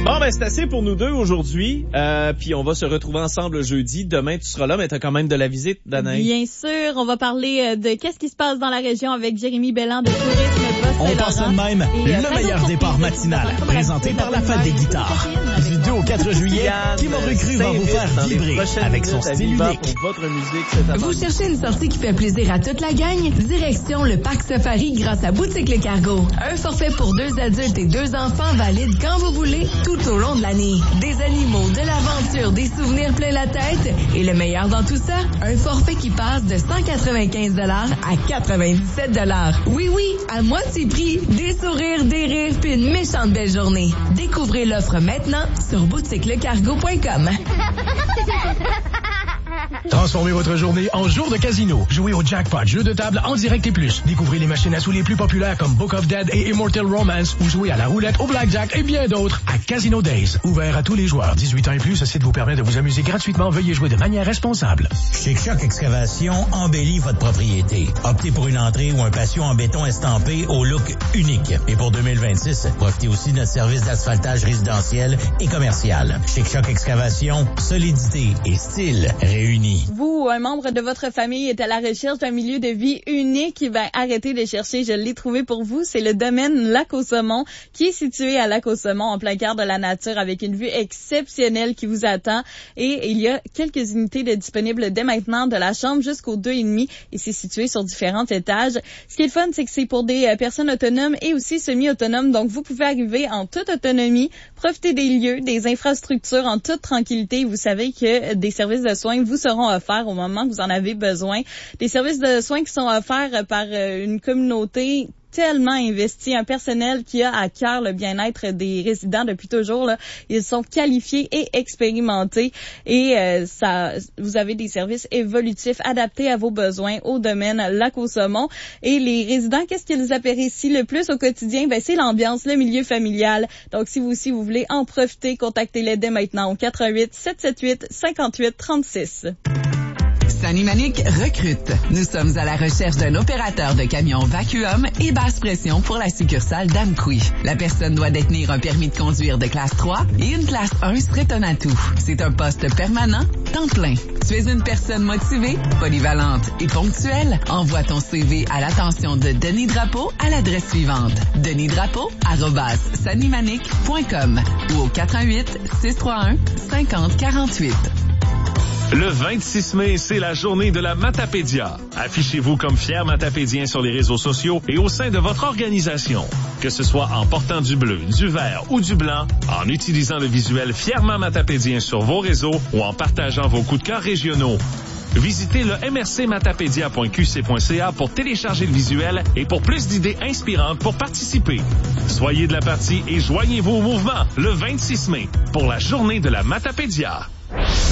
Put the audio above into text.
Bon, ben c'est assez pour nous deux aujourd'hui. Puis on va se retrouver ensemble jeudi. Demain, tu seras là, mais t'as quand même de la visite, Danaï. Bien sûr, on va parler de qu'est-ce qui se passe dans la région avec Jérémy Belland de Tourisme On passe de même le meilleur départ matinal, présenté par la Fête des guitares. Du 2 au 4 juillet, Kim Recru va vous faire vibrer avec son style unique. Vous cherchez une sortie qui fait plaisir à toute la gang? Direction le Parc Safari grâce à Boutique Le Cargo. Un forfait pour 2 adultes et 2 enfants valide quand vous voulez, tout au long de l'année. Des animaux, de l'aventure, des souvenirs plein la tête. Et le meilleur dans tout ça, un forfait qui passe de 195 à 97 Oui, à moitié prix, des sourires, des rires, puis une méchante belle journée. Découvrez l'offre maintenant sur boutiquelecargo.com. Transformez votre journée en jour de casino. Jouez au jackpot, jeu de table en direct et plus. Découvrez les machines à sous les plus populaires comme Book of Dead et Immortal Romance ou jouez à la roulette, au blackjack et bien d'autres à Casino Days. Ouvert à tous les joueurs. 18 ans et plus, ce site vous permet de vous amuser gratuitement. Veuillez jouer de manière responsable. Chez Choc Excavation, embellit votre propriété. Optez pour une entrée ou un patio en béton estampé au look unique. Et pour 2026, profitez aussi de notre service d'asphaltage résidentiel et commercial. Chez Choc Excavation, solidité et style réunis. Vous, un membre de votre famille est à la recherche d'un milieu de vie unique, ben arrêtez de chercher, je l'ai trouvé pour vous. C'est le domaine Lac-aux-Saumons qui est situé à Lac-aux-Saumons en plein cœur de la nature avec une vue exceptionnelle qui vous attend. Et il y a quelques unités de disponibles dès maintenant de la chambre jusqu'au 2,5 et c'est situé sur différents étages. Ce qui est le fun, c'est que c'est pour des personnes autonomes et aussi semi-autonomes. Donc, vous pouvez arriver en toute autonomie, profiter des lieux, des infrastructures en toute tranquillité. Vous savez que des services de soins vous seront offerts au moment que vous en avez besoin. Des services de soins qui sont offerts par une communauté tellement investi, un personnel qui a à cœur le bien-être des résidents depuis toujours. Là. Ils sont qualifiés et expérimentés et vous avez des services évolutifs adaptés à vos besoins au domaine Lac-aux-Saumons. Et les résidents, qu'est-ce qu'ils apprécient le plus au quotidien? Ben, c'est l'ambiance, le milieu familial. Donc, si vous aussi vous voulez en profiter, contactez-les dès maintenant au 88 778 58 36. Sanimanic recrute. Nous sommes à la recherche d'un opérateur de camion vacuum et basse pression pour la succursale d'Amqui. La personne doit détenir un permis de conduire de classe 3 et une classe 1 serait un atout. C'est un poste permanent, temps plein. Tu es une personne motivée, polyvalente et ponctuelle? Envoie ton CV à l'attention de Denis Drapeau à l'adresse suivante. denisdrapeau@sanimanic.com ou au 418 631 5048. Le 26 mai, c'est la journée de la Matapédia. Affichez-vous comme fiers matapédiens sur les réseaux sociaux et au sein de votre organisation. Que ce soit en portant du bleu, du vert ou du blanc, en utilisant le visuel fièrement matapédien sur vos réseaux ou en partageant vos coups de cœur régionaux. Visitez le mrcmatapédia.qc.ca pour télécharger le visuel et pour plus d'idées inspirantes pour participer. Soyez de la partie et joignez-vous au mouvement le 26 mai pour la journée de la Matapédia.